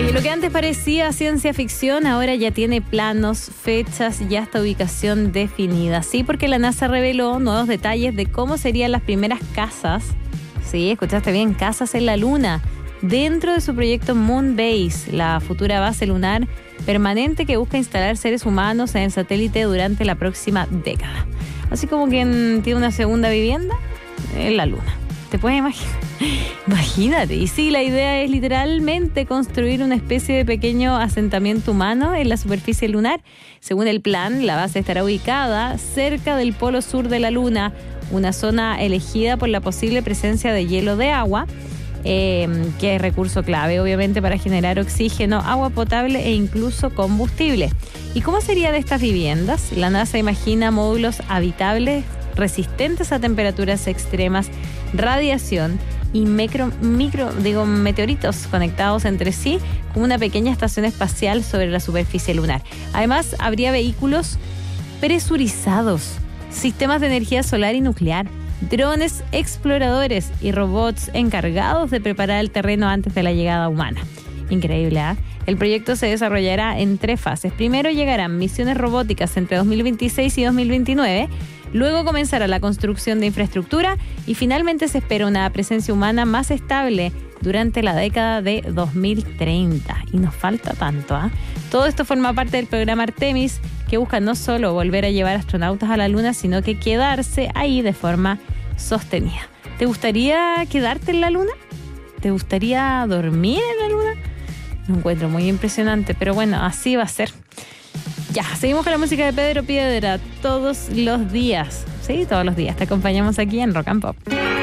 Oye, lo que antes parecía ciencia ficción ahora ya tiene planos, fechas y hasta ubicación definida. Sí, porque la NASA reveló nuevos detalles de cómo serían las primeras casas. Sí, escuchaste bien, casas en la Luna, dentro de su proyecto Moonbase, la futura base lunar permanente que busca instalar seres humanos en el satélite durante la próxima década. Así como quien tiene una segunda vivienda en la Luna. ¿Te puedes imaginar? Imagínate. Y sí, la idea es literalmente construir una especie de pequeño asentamiento humano en la superficie lunar. Según el plan, la base estará ubicada cerca del polo sur de la Luna, una zona elegida por la posible presencia de hielo de agua, que es recurso clave, obviamente, para generar oxígeno, agua potable e incluso combustible. ¿Y cómo serían estas viviendas? La NASA imagina módulos habitables resistentes a temperaturas extremas, radiación y meteoritos conectados entre sí con una pequeña estación espacial sobre la superficie lunar. Además, habría vehículos presurizados, sistemas de energía solar y nuclear, drones exploradores y robots encargados de preparar el terreno antes de la llegada humana. Increíble, ¿eh? El proyecto se desarrollará en 3 fases. Primero llegarán misiones robóticas entre 2026 y 2029. Luego comenzará la construcción de infraestructura y finalmente se espera una presencia humana más estable durante la década de 2030. Y nos falta tanto, ¿eh? Todo esto forma parte del programa Artemis, que busca no solo volver a llevar astronautas a la Luna, sino que quedarse ahí de forma sostenida. ¿Te gustaría quedarte en la Luna? ¿Te gustaría dormir en la Luna? Lo encuentro muy impresionante, pero bueno, así va a ser. Ya, seguimos con la música de Pedro Piedra todos los días. Sí, todos los días. Te acompañamos aquí en Rock and Pop.